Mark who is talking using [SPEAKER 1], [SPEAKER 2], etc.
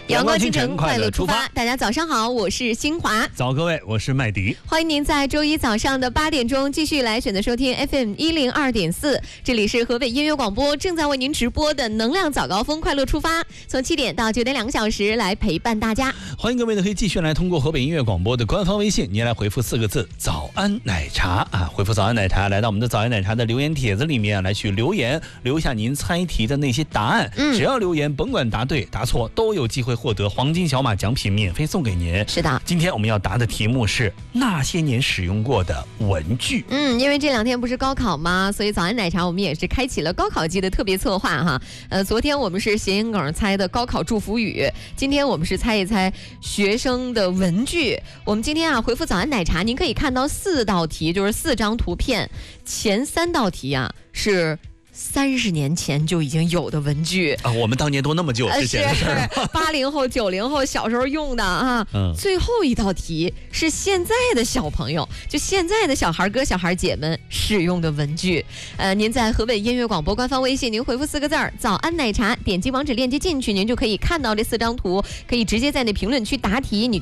[SPEAKER 1] 阳光清晨，快乐出发。大家早上好，我是新华。
[SPEAKER 2] 早，各位，我是麦迪。
[SPEAKER 1] 欢迎您在周一早上的8点钟继续来选择收听 FM 102.4，这里是河北音乐广播正在为您直播的能量早高峰快乐出发，从7点到9点2个小时来陪伴大家。
[SPEAKER 2] 欢迎各位呢，可以继续来通过河北音乐广播的官方微信，您来回复4个字早安奶茶啊，回复早安奶茶，来到我们的早安奶茶的留言帖子里面来去留言，留下您猜题的那些答案。只要留言，甭管答对答错，都有机会获得黄金小马奖品免费送给您。
[SPEAKER 1] 是的，
[SPEAKER 2] 今天我们要答的题目是那些年使用过的文具。
[SPEAKER 1] 因为这2天不是高考吗？所以早安奶茶我们也是开启了高考季的特别策划哈。昨天我们是谐音梗猜的高考祝福语，今天我们是猜一猜学生的文具。我们今天回复早安奶茶，您可以看到4道题，就是4张图片，前3道题是30年前就已经有的文具
[SPEAKER 2] 啊，我们当年都那么久之前的事儿
[SPEAKER 1] ，80后、90后小时候用的啊。最后一道题是现在的小朋友，就现在的小孩哥、小孩姐们使用的文具。您在河北音乐广播官方微信，您回复4个字“早安奶茶”，点击网址链接进去，您就可以看到这4张图，可以直接在那评论区答题。你